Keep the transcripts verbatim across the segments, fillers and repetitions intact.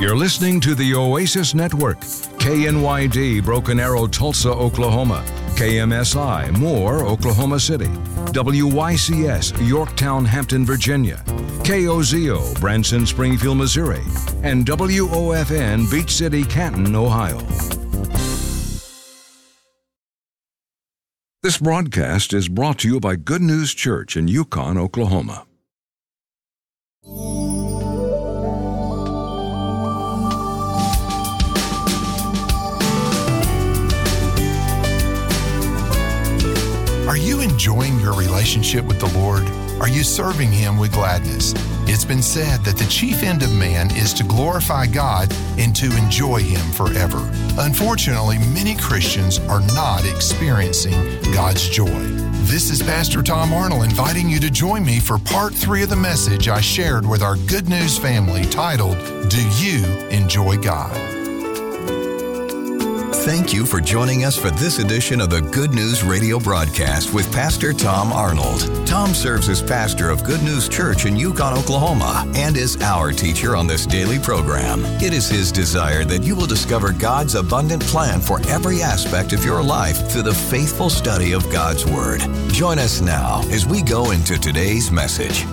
You're listening to the Oasis Network, K N Y D, Broken Arrow, Tulsa, Oklahoma, K M S I, Moore, Oklahoma City, W Y C S, Yorktown, Hampton, Virginia, K O Z O, Branson, Springfield, Missouri, and W O F N, Beach City, Canton, Ohio. This broadcast is brought to you by Good News Church in Yukon, Oklahoma. Are you enjoying your relationship with the Lord? Are you serving Him with gladness? It's been said that the chief end of man is to glorify God and to enjoy Him forever. Unfortunately, many Christians are not experiencing God's joy. This is Pastor Tom Arnold inviting you to join me for part three of the message I shared with our Good News family titled, Do You Enjoy God? Thank you for joining us for this edition of the Good News Radio broadcast with Pastor Tom Arnold. Tom serves as pastor of Good News Church in Yukon, Oklahoma, and is our teacher on this daily program. It is his desire that you will discover God's abundant plan for every aspect of your life through the faithful study of God's Word. Join us now as we go into today's message.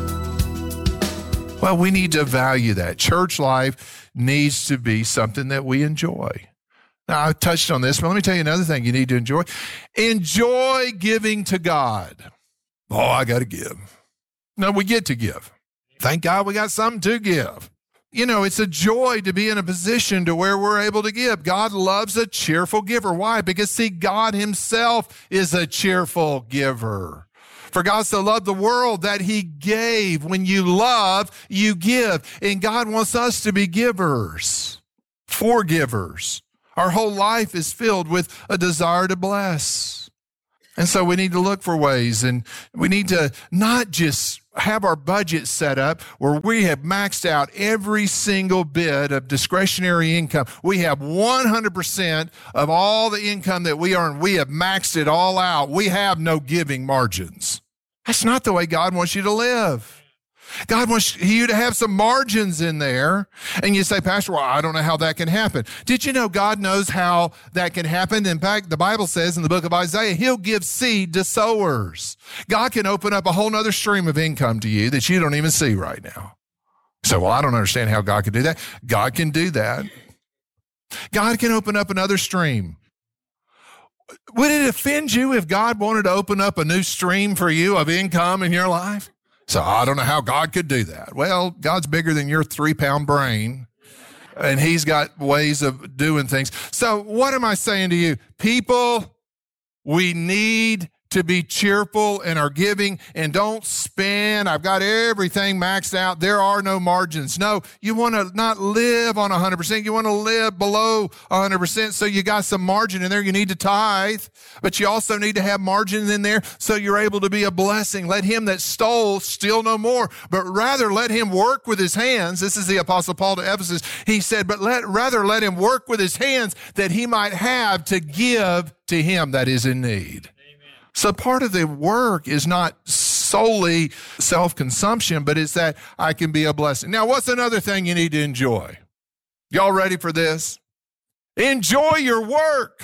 Well, we need to value that. Church life needs to be something that we enjoy. Now, I touched on this, but let me tell you another thing you need to enjoy. Enjoy giving to God. Oh, I got to give. No, we get to give. Thank God we got something to give. You know, it's a joy to be in a position to where we're able to give. God loves a cheerful giver. Why? Because, see, God Himself is a cheerful giver. For God so loved the world that He gave. When you love, you give. And God wants us to be givers, forgivers. Our whole life is filled with a desire to bless. And so we need to look for ways, and we need to not just have our budget set up where we have maxed out every single bit of discretionary income. We have one hundred percent of all the income that we earn. We have maxed it all out. We have no giving margins. That's not the way God wants you to live. God wants you to have some margins in there. And you say, Pastor, well, I don't know how that can happen. Did you know God knows how that can happen? In fact, the Bible says in the book of Isaiah, He'll give seed to sowers. God can open up a whole nother stream of income to you that you don't even see right now. So, well, I don't understand how God can do that. God can do that. God can open up another stream. Would it offend you if God wanted to open up a new stream for you of income in your life? So I don't know how God could do that. Well, God's bigger than your three-pound brain, and He's got ways of doing things. So what am I saying to you? People, we need to be cheerful in our giving, and don't spend. I've got everything maxed out. There are no margins. No, you want to not live on one hundred percent. You want to live below one hundred percent, so you got some margin in there. You need to tithe, but you also need to have margin in there so you're able to be a blessing. Let him that stole steal no more, but rather let him work with his hands. This is the Apostle Paul to Ephesus. He said, but let rather let him work with his hands that he might have to give to him that is in need. So part of the work is not solely self-consumption, but it's that I can be a blessing. Now, what's another thing you need to enjoy? Y'all ready for this? Enjoy your work.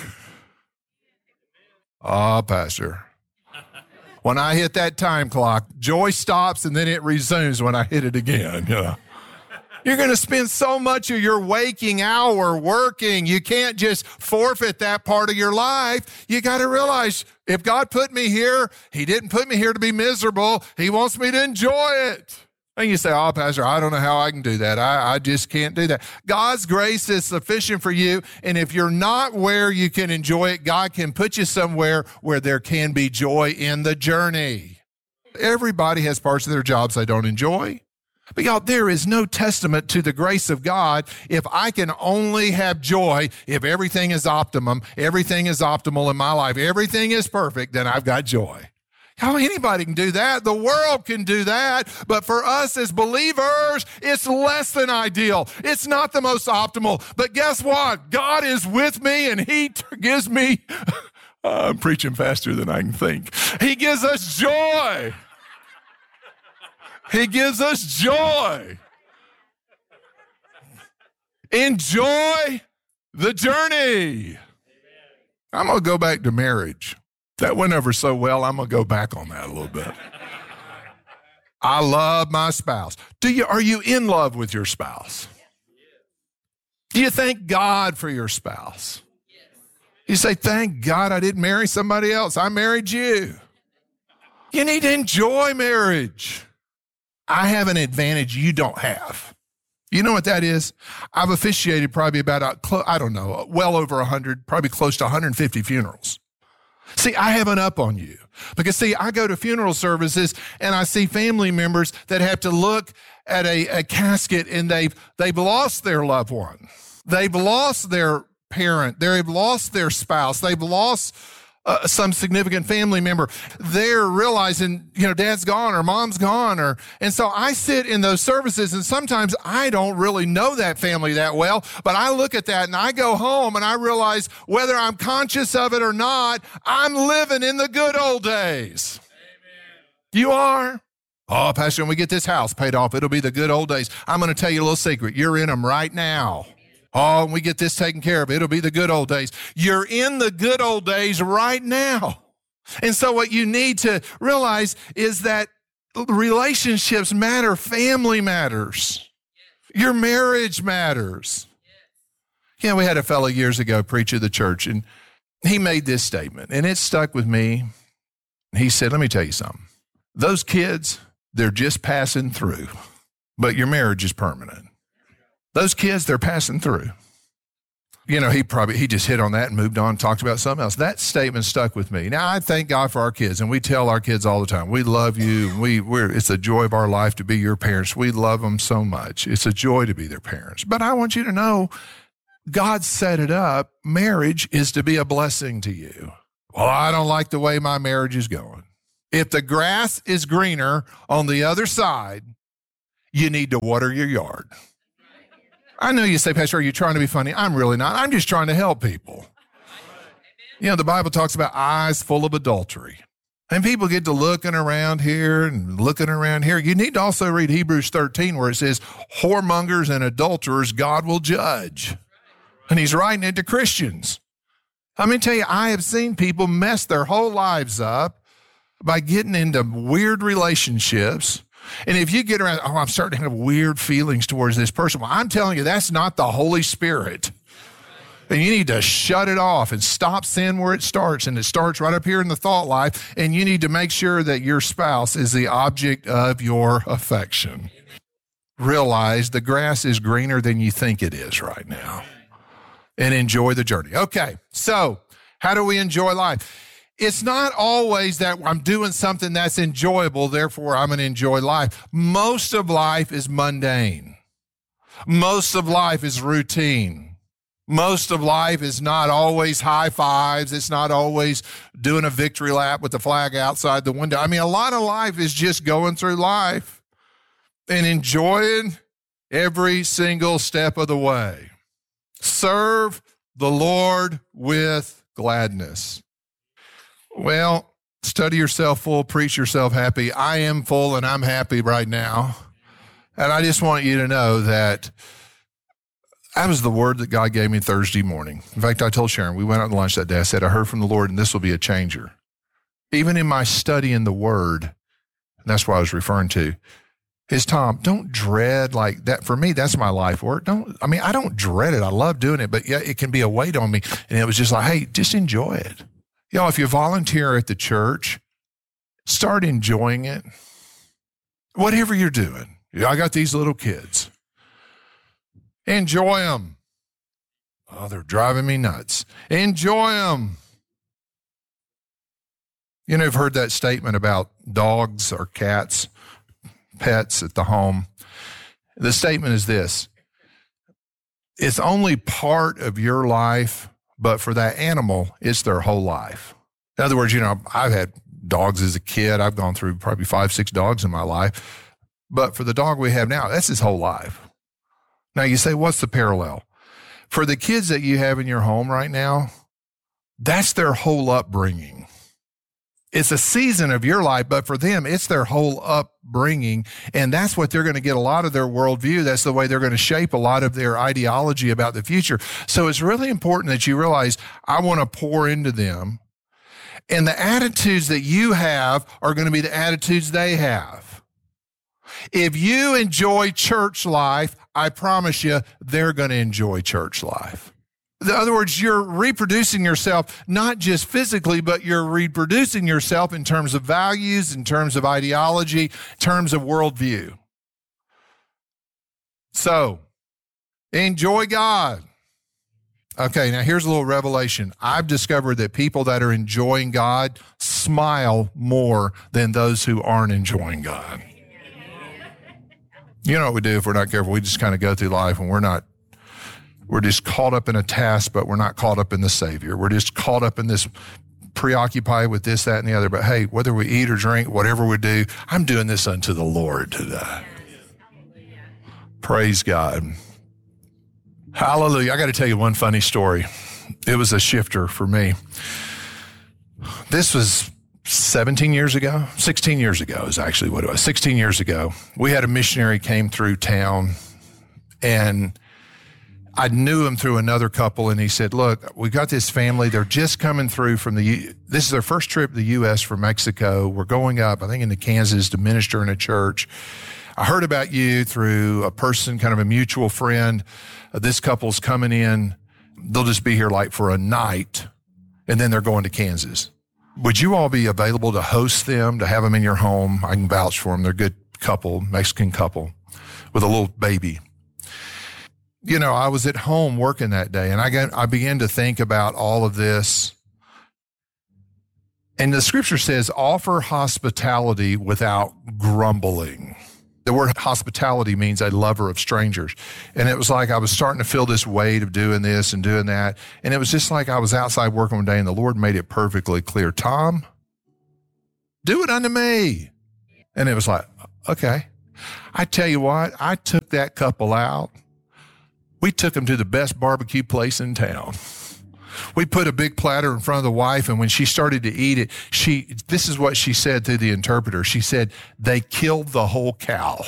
Ah, oh, Pastor. When I hit that time clock, joy stops and then it resumes when I hit it again. Yeah. You're going to spend so much of your waking hour working. You can't just forfeit that part of your life. You got to realize if God put me here, He didn't put me here to be miserable. He wants me to enjoy it. And you say, oh, Pastor, I don't know how I can do that. I, I just can't do that. God's grace is sufficient for you. And if you're not where you can enjoy it, God can put you somewhere where there can be joy in the journey. Everybody has parts of their jobs they don't enjoy. But y'all, there is no testament to the grace of God if I can only have joy if everything is optimum, everything is optimal in my life, everything is perfect, then I've got joy. How anybody can do that? The world can do that. But for us as believers, it's less than ideal. It's not the most optimal. But guess what? God is with me and He gives me, I'm preaching faster than I can think. He gives us joy. He gives us joy. Enjoy the journey. I'm going to go back to marriage. That went over so well, I'm going to go back on that a little bit. I love my spouse. Do you, are you in love with your spouse? Do you thank God for your spouse? You say, thank God I didn't marry somebody else. I married you. You need to enjoy marriage. I have an advantage you don't have. You know what that is? I've officiated probably about, I don't know, well over one hundred, probably close to one hundred fifty funerals. See, I have an up on you because, see, I go to funeral services and I see family members that have to look at a, a casket and they've, they've lost their loved one. They've lost their parent. They've lost their spouse. They've lost Uh, some significant family member. They're realizing, you know, dad's gone or mom's gone. or And so I sit in those services and sometimes I don't really know that family that well, but I look at that and I go home and I realize whether I'm conscious of it or not, I'm living in the good old days. Amen. You are? Oh, Pastor, when we get this house paid off, it'll be the good old days. I'm going to tell you a little secret. You're in them right now. Oh, when we get this taken care of, it'll be the good old days. You're in the good old days right now. And so what you need to realize is that relationships matter. Family matters. Your marriage matters. Yeah, we had a fellow years ago preach at the church, and he made this statement, and it stuck with me. He said, let me tell you something. Those kids, they're just passing through, but your marriage is permanent. Those kids, they're passing through. You know, he probably, he just hit on that and moved on, talked about something else. That statement stuck with me. Now, I thank God for our kids, and we tell our kids all the time, we love you. We, we're, it's a joy of our life to be your parents. We love them so much. It's a joy to be their parents. But I want you to know, God set it up. Marriage is to be a blessing to you. Well, I don't like the way my marriage is going. If the grass is greener on the other side, you need to water your yard. I know you say, Pastor, are you trying to be funny? I'm really not. I'm just trying to help people. You know, the Bible talks about eyes full of adultery. And people get to looking around here and looking around here. You need to also read Hebrews thirteen where it says, whoremongers and adulterers God will judge. And he's writing it to Christians. Let me tell you, I have seen people mess their whole lives up by getting into weird relationships. And if you get around, oh, I'm starting to have weird feelings towards this person. Well, I'm telling you, that's not the Holy Spirit. And you need to shut it off and stop sin where it starts. And it starts right up here in the thought life. And you need to make sure that your spouse is the object of your affection. Realize the grass is greener than you think it is right now. And enjoy the journey. Okay, so how do we enjoy life? It's not always that I'm doing something that's enjoyable, therefore I'm going to enjoy life. Most of life is mundane. Most of life is routine. Most of life is not always high fives. It's not always doing a victory lap with the flag outside the window. I mean, a lot of life is just going through life and enjoying every single step of the way. Serve the Lord with gladness. Well, study yourself full, preach yourself happy. I am full and I'm happy right now. And I just want you to know that that was the word that God gave me Thursday morning. In fact, I told Sharon, we went out to lunch that day. I said, I heard from the Lord and this will be a changer. Even in my study in the word, and that's what I was referring to, is Tom, don't dread like that. For me, that's my life work. Don't, I mean, I don't dread it. I love doing it, but yeah, it can be a weight on me. And it was just like, hey, just enjoy it. You know, if you volunteer at the church, start enjoying it. Whatever you're doing. Yeah, I got these little kids. Enjoy them. Oh, they're driving me nuts. Enjoy them. You know, you've heard that statement about dogs or cats, pets at the home. The statement is this: it's only part of your life, but for that animal, it's their whole life. In other words, you know, I've had dogs as a kid. I've gone through probably five, six dogs in my life. But for the dog we have now, that's his whole life. Now you say, what's the parallel? For the kids that you have in your home right now, that's their whole upbringing. It's a season of your life, but for them, it's their whole upbringing. And that's what they're going to get a lot of their worldview. That's the way they're going to shape a lot of their ideology about the future. So it's really important that you realize, I want to pour into them. And the attitudes that you have are going to be the attitudes they have. If you enjoy church life, I promise you, they're going to enjoy church life. In other words, you're reproducing yourself, not just physically, but you're reproducing yourself in terms of values, in terms of ideology, in terms of worldview. So, enjoy God. Okay, now here's a little revelation. I've discovered that people that are enjoying God smile more than those who aren't enjoying God. You know what we do if we're not careful? We just kind of go through life and we're not We're just caught up in a task, but we're not caught up in the Savior. We're just caught up in this, preoccupied with this, that, and the other. But hey, whether we eat or drink, whatever we do, I'm doing this unto the Lord today. Praise God. Hallelujah. I got to tell you one funny story. It was a shifter for me. This was seventeen years ago, sixteen years ago is actually what it was. sixteen years ago, we had a missionary came through town, and I knew him through another couple, and he said, look, we got this family. They're just coming through from the, U- this is their first trip to the U S from Mexico. We're going up, I think, into Kansas to minister in a church. I heard about you through a person, kind of a mutual friend. Uh, this couple's coming in. They'll just be here like for a night, and then they're going to Kansas. Would you all be available to host them, to have them in your home? I can vouch for them. They're a good couple, Mexican couple with a little baby. You know, I was at home working that day, and I got, I began to think about all of this. And the scripture says, offer hospitality without grumbling. The word hospitality means a lover of strangers. And it was like I was starting to feel this weight of doing this and doing that. And it was just like I was outside working one day, and the Lord made it perfectly clear. Tom, do it unto me. And it was like, okay. I tell you what, I took that couple out. We took them to the best barbecue place in town. We put a big platter in front of the wife, and when she started to eat it, she, this is what she said through the interpreter. She said, they killed the whole cow.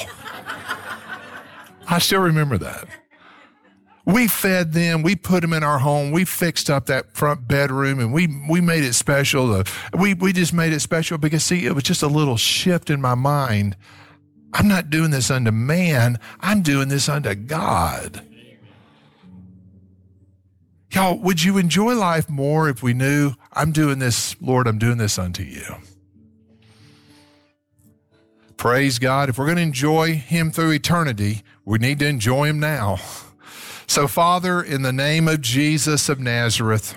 I still remember that. We fed them. We put them in our home. We fixed up that front bedroom, and we, we made it special. We, we just made it special because, see, it was just a little shift in my mind. I'm not doing this unto man. I'm doing this unto God. Y'all, would you enjoy life more if we knew, I'm doing this, Lord, I'm doing this unto you? Praise God. If we're going to enjoy him through eternity, we need to enjoy him now. So, Father, in the name of Jesus of Nazareth,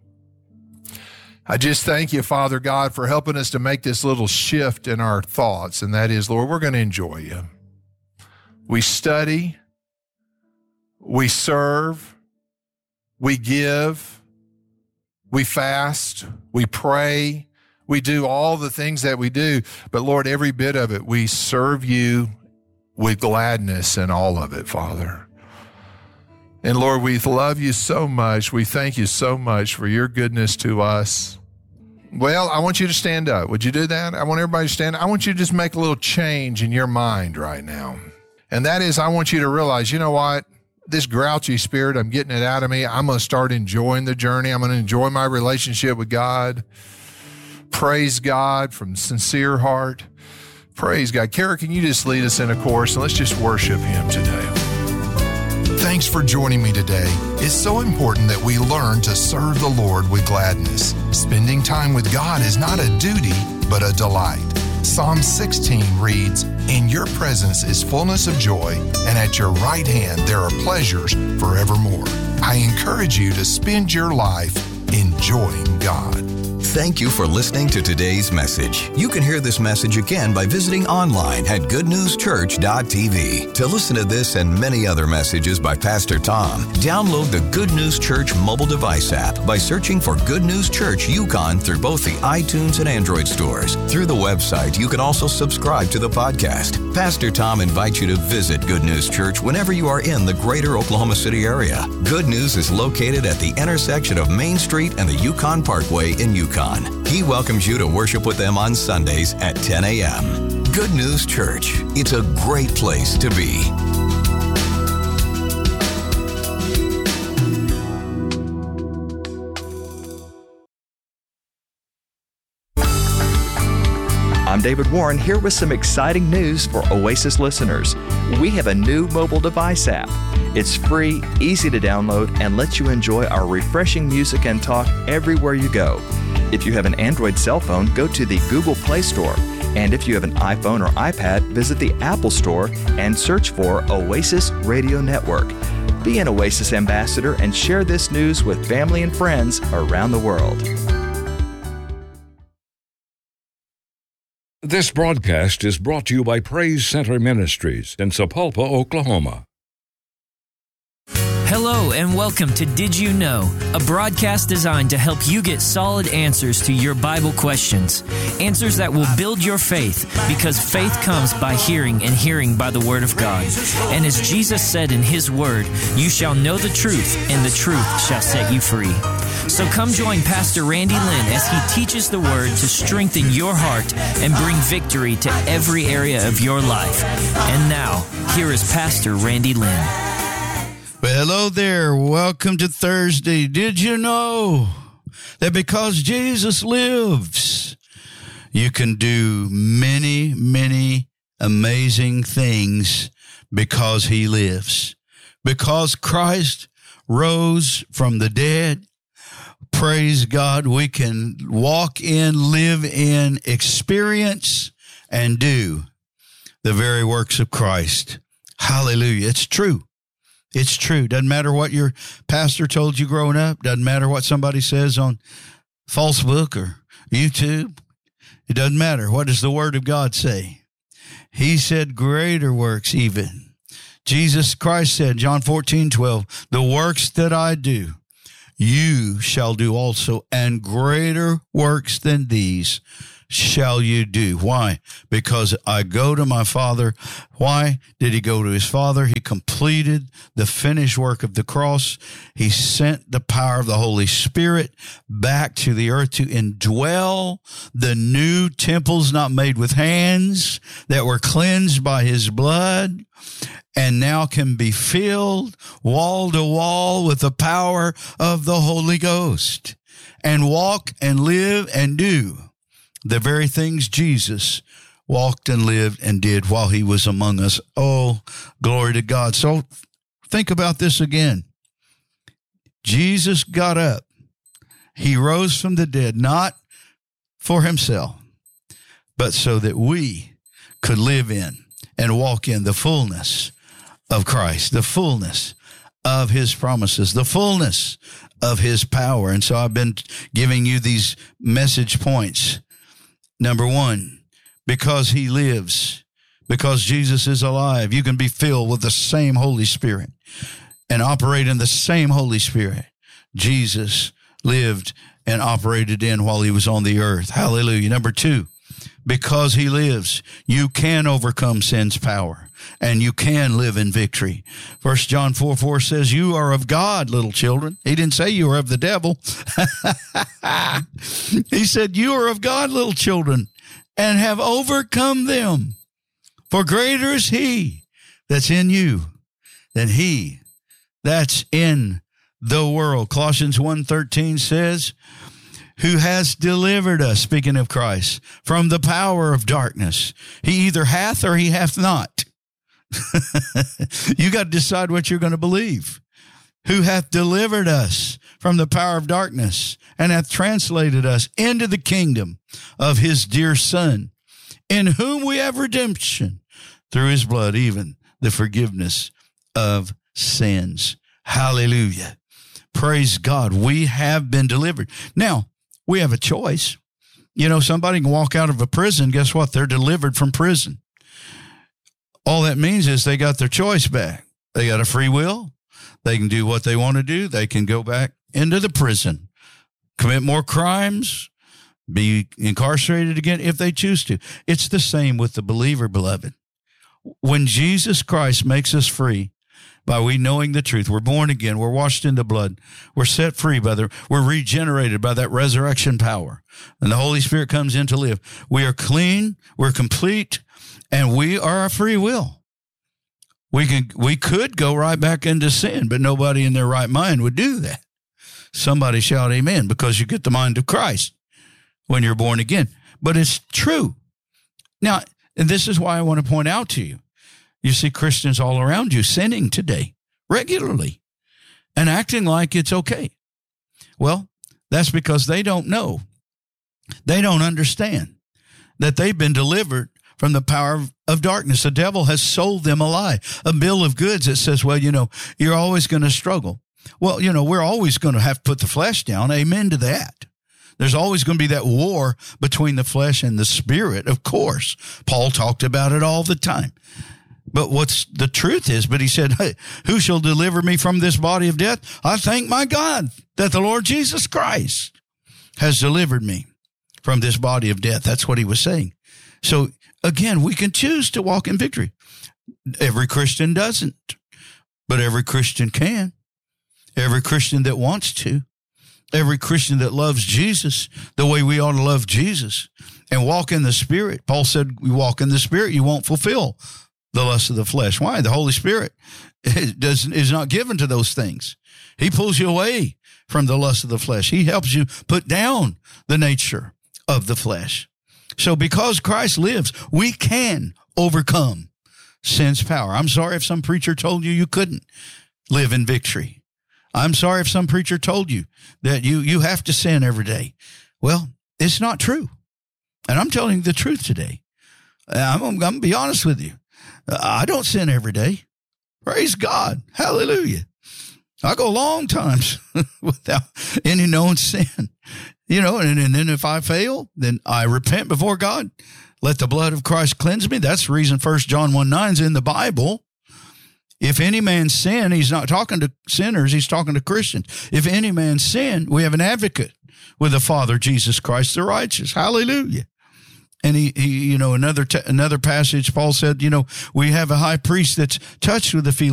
I just thank you, Father God, for helping us to make this little shift in our thoughts. And that is, Lord, we're going to enjoy you. We study, we serve, we give, we fast, we pray, we do all the things that we do. But Lord, every bit of it, we serve you with gladness in all of it, Father. And Lord, we love you so much. We thank you so much for your goodness to us. Well, I want you to stand up. Would you do that? I want everybody to stand up. I want you to just make a little change in your mind right now. And that is, I want you to realize, you know what? This grouchy spirit, I'm getting it out of me. I'm going to start enjoying the journey. I'm going to enjoy my relationship with God. Praise God from sincere heart. Praise God. Kara, can you just lead us in a chorus, and let's just worship him today. Thanks for joining me today. It's so important that we learn to serve the Lord with gladness. Spending time with God is not a duty, but a delight. Psalm sixteen reads, in your presence is fullness of joy, and at your right hand there are pleasures forevermore. I encourage you to spend your life enjoying God. Thank you for listening to today's message. You can hear this message again by visiting online at good news church dot t v. To listen to this and many other messages by Pastor Tom, download the Good News Church mobile device app by searching for Good News Church Yukon through both the iTunes and Android stores. Through the website, you can also subscribe to the podcast. Pastor Tom invites you to visit Good News Church whenever you are in the greater Oklahoma City area. Good News is located at the intersection of Main Street and the Yukon Parkway in Yukon. Yukon. He welcomes you to worship with them on Sundays at ten a.m. Good News Church. It's a great place to be. I'm David Warren here with some exciting news for Oasis listeners. We have a new mobile device app. It's free, easy to download, and lets you enjoy our refreshing music and talk everywhere you go. If you have an Android cell phone, go to the Google Play Store. And if you have an iPhone or iPad, visit the Apple Store and search for Oasis Radio Network. Be an Oasis ambassador and share this news with family and friends around the world. This broadcast is brought to you by Praise Center Ministries in Sapulpa, Oklahoma. Hello and welcome to Did You Know, a broadcast designed to help you get solid answers to your Bible questions. Answers that will build your faith, because faith comes by hearing and hearing by the Word of God. And as Jesus said in His Word, you shall know the truth and the truth shall set you free. So come join Pastor Randy Lynn as he teaches the Word to strengthen your heart and bring victory to every area of your life. And now, here is Pastor Randy Lynn. Well, hello there. Welcome to Thursday. Did you know that because Jesus lives, you can do many, many amazing things because He lives? Because Christ rose from the dead, praise God, we can walk in, live in, experience, and do the very works of Christ. Hallelujah. It's true. It's true. Doesn't matter what your pastor told you growing up. Doesn't matter what somebody says on Facebook or YouTube. It doesn't matter. What does the Word of God say? He said greater works even. Jesus Christ said, John fourteen twelve, the works that I do, you shall do also, and greater works than these shall you do. Why? Because I go to my Father. Why did He go to His Father? He completed the finished work of the cross. He sent the power of the Holy Spirit back to the earth to indwell the new temples not made with hands that were cleansed by His blood, and now can be filled wall to wall with the power of the Holy Ghost, and walk and live and do the very things Jesus walked and lived and did while He was among us. Oh, glory to God. So think about this again. Jesus got up. He rose from the dead, not for Himself, but so that we could live in and walk in the fullness of Christ, the fullness of His promises, the fullness of His power. And so I've been giving you these message points. Number one, because He lives, because Jesus is alive, you can be filled with the same Holy Spirit and operate in the same Holy Spirit Jesus lived and operated in while He was on the earth. Hallelujah. Number two, because He lives, you can overcome sin's power and you can live in victory. First John four four says, you are of God, little children. He didn't say you are of the devil. He said, you are of God, little children, and have overcome them. For greater is He that's in you than he that's in the world. Colossians one thirteen says, who has delivered us, speaking of Christ, from the power of darkness. He either hath or He hath not. You got to decide what you're going to believe. Who hath delivered us from the power of darkness and hath translated us into the kingdom of His dear Son, in whom we have redemption through His blood, even the forgiveness of sins. Hallelujah. Praise God. We have been delivered. Now, we have a choice. You know, somebody can walk out of a prison. Guess what? They're delivered from prison. All that means is they got their choice back. They got a free will. They can do what they want to do. They can go back into the prison, commit more crimes, be incarcerated again if they choose to. It's the same with the believer, beloved. When Jesus Christ makes us free, by we knowing the truth. We're born again. We're washed in the blood. We're set free by the, we're regenerated by that resurrection power. And the Holy Spirit comes in to live. We are clean. We're complete. And we are a free will. We can, we could go right back into sin, but nobody in their right mind would do that. Somebody shout amen, because you get the mind of Christ when you're born again. But it's true. Now, and this is why I want to point out to you, you see Christians all around you sinning today regularly and acting like it's okay. Well, that's because they don't know. They don't understand that they've been delivered from the power of, of darkness. The devil has sold them a lie, a bill of goods that says, well, you know, you're always going to struggle. Well, you know, we're always going to have to put the flesh down. Amen to that. There's always going to be that war between the flesh and the spirit, of course. Paul talked about it all the time. But what's the truth is, but he said, hey, who shall deliver me from this body of death? I thank my God that the Lord Jesus Christ has delivered me from this body of death. That's what he was saying. So again, we can choose to walk in victory. Every Christian doesn't, but every Christian can. Every Christian that wants to. Every Christian that loves Jesus the way we ought to love Jesus and walk in the Spirit. Paul said, we walk in the Spirit, you won't fulfill the lust of the flesh. Why? The Holy Spirit does, is not given to those things. He pulls you away from the lust of the flesh. He helps you put down the nature of the flesh. So because Christ lives, we can overcome sin's power. I'm sorry if some preacher told you you couldn't live in victory. I'm sorry if some preacher told you that you, you have to sin every day. Well, it's not true. And I'm telling you the truth today. I'm, I'm going to be honest with you. I don't sin every day. Praise God. Hallelujah. I go long times without any known sin. You know, and, and then if I fail, then I repent before God. Let the blood of Christ cleanse me. That's the reason First John one nine is in the Bible. If any man sin, he's not talking to sinners, he's talking to Christians. If any man sin, we have an advocate with the Father, Jesus Christ the righteous. Hallelujah. And he, he you know, another, t- another passage, Paul said, you know, we have a high priest that's touched with the feeling